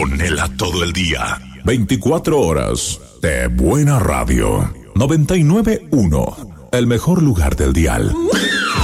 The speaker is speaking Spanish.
Ponela todo el día. 24 horas de buena radio. 99.1, el mejor lugar del dial.